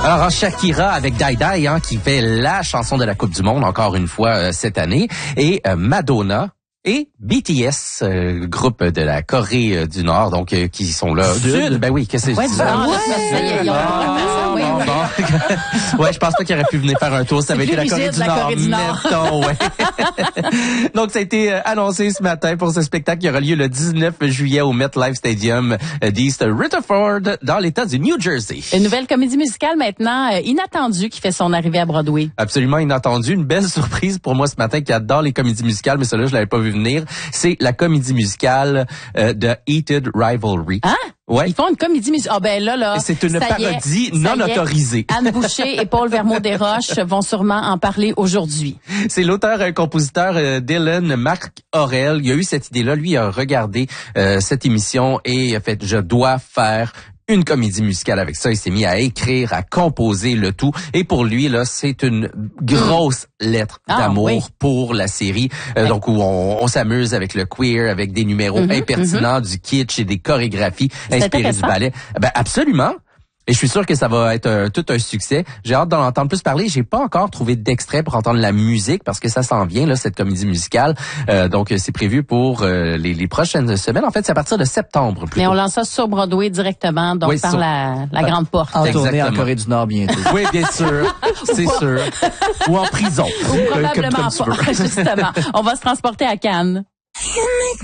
Alors, Shakira avec Die Die, qui fait la chanson de la Coupe du Monde encore une fois cette année, et Madonna et BTS, groupe de la Corée du Nord, donc qui sont là. Sud. Ben oui, qu'est-ce que c'est? Ouais, je pense pas qu'il aurait pu venir faire un tour. Ça avait été la Corée du Nord. Mettons, ouais. Donc, ça a été annoncé ce matin pour ce spectacle qui aura lieu le 19 juillet au MetLife Stadium d'East Rutherford, dans l'État du New Jersey. Une nouvelle comédie musicale maintenant inattendue qui fait son arrivée à Broadway. Absolument inattendue. Une belle surprise pour moi ce matin qui adore les comédies musicales, mais celle-là, je l'avais pas vu venir. C'est la comédie musicale de Heated Rivalry. Hein? Ouais. Ils font une comédie musicale. Ah ben là. C'est une parodie non autorisée. Anne Boucher et Paul Vermont-Desroches vont sûrement en parler aujourd'hui. C'est l'auteur-compositeur Dylan Marc Aurel. Il a eu cette idée-là. Lui, il a regardé cette émission et il a fait « Je dois faire une comédie musicale avec ça ». Il s'est mis à écrire, à composer le tout. Et pour lui, là, c'est une grosse lettre d'amour pour la série. Donc, où on s'amuse avec le queer, avec des numéros impertinents, du kitsch et des chorégraphies inspirées du ballet. Ben, absolument. Et je suis sûr que ça va être tout un succès. J'ai hâte d'en entendre plus parler. J'ai pas encore trouvé d'extrait pour entendre la musique parce que ça s'en vient, là, cette comédie musicale. Donc, c'est prévu pour les prochaines semaines. En fait, c'est à partir de septembre. Plutôt. Mais on lance ça sur Broadway directement, donc par la grande porte. En tournée en Corée du Nord bientôt. Oui, bien sûr. C'est sûr. Ou en prison. Ou probablement pas, justement. On va se transporter à Cannes.